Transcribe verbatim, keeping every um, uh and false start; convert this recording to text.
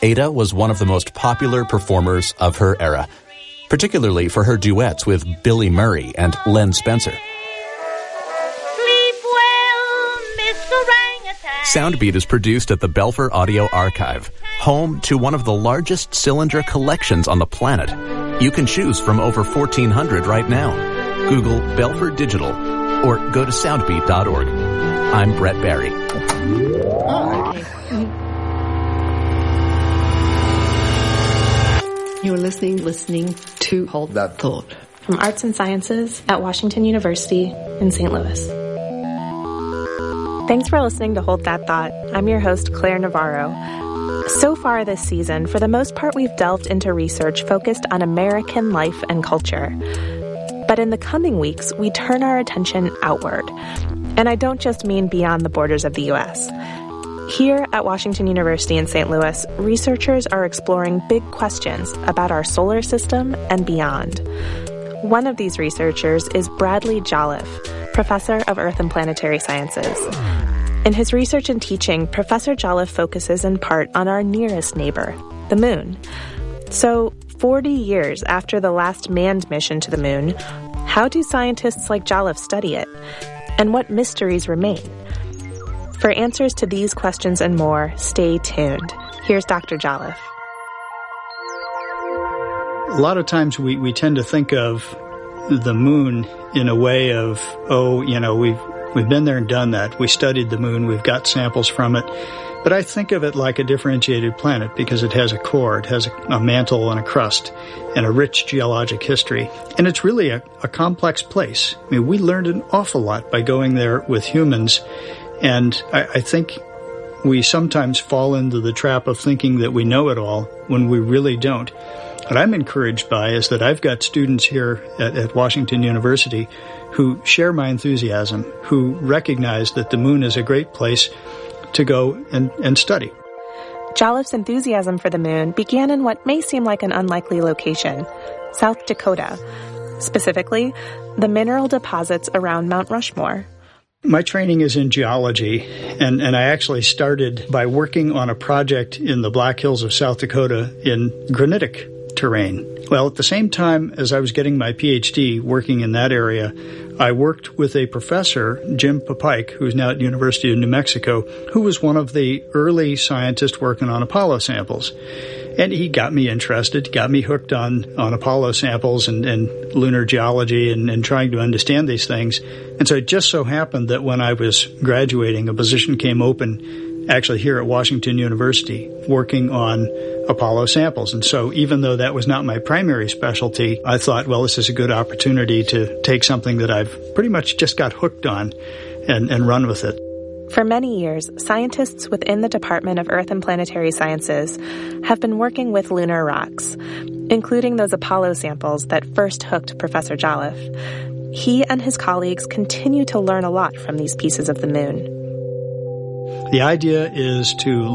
Ada was one of the most popular performers of her era, particularly for her duets with Billy Murray and Len Spencer. Sleep well, Mister Orangutan. Soundbeat is produced at the Belfer Audio Archive, home to one of the largest cylinder collections on the planet. You can choose from over fourteen hundred right now. Google Belfer Digital or go to soundbeat dot org. I'm Brett Barry. Oh, okay. You're listening, listening to Hold That Thought. From Arts and Sciences at Washington University in Saint Louis. Thanks for listening to Hold That Thought. I'm your host, Claire Navarro. So far this season, for the most part, we've delved into research focused on American life and culture. But in the coming weeks, we turn our attention outward. And I don't just mean beyond the borders of the U S. Here at Washington University in Saint Louis, researchers are exploring big questions about our solar system and beyond. One of these researchers is Bradley Jolliffe, professor of Earth and Planetary Sciences. In his research and teaching, Professor Jolliffe focuses in part on our nearest neighbor, the moon. So, forty years after the last manned mission to the moon, how do scientists like Jolliffe study it? And what mysteries remain? For answers to these questions and more, stay tuned. Here's Doctor Jolliffe. A lot of times we, we tend to think of the moon in a way of, oh, you know, we've we've been there and done that. We studied the moon. We've got samples from it. But I think of it like a differentiated planet because it has a core, it has a, a mantle and a crust and a rich geologic history. And it's really a, a complex place. I mean, we learned an awful lot by going there with humans. And I, I think we sometimes fall into the trap of thinking that we know it all when we really don't. What I'm encouraged by is that I've got students here at, at Washington University who share my enthusiasm, who recognize that the moon is a great place to go and, and study. Jolliffe's enthusiasm for the moon began in what may seem like an unlikely location, South Dakota. Specifically, the mineral deposits around Mount Rushmore. My training is in geology, and, and I actually started by working on a project in the Black Hills of South Dakota in granitic terrain. Well, at the same time as I was getting my P H D working in that area, I worked with a professor, Jim Popike, who's now at the University of New Mexico, who was one of the early scientists working on Apollo samples. And he got me interested, got me hooked on, on Apollo samples and, and lunar geology and, and trying to understand these things. And so it just so happened that when I was graduating, a position came open actually here at Washington University working on Apollo samples. And so even though that was not my primary specialty, I thought, well, this is a good opportunity to take something that I've pretty much just got hooked on and, and run with it. For many years, scientists within the Department of Earth and Planetary Sciences have been working with lunar rocks, including those Apollo samples that first hooked Professor Jolliffe. He and his colleagues continue to learn a lot from these pieces of the moon. The idea is to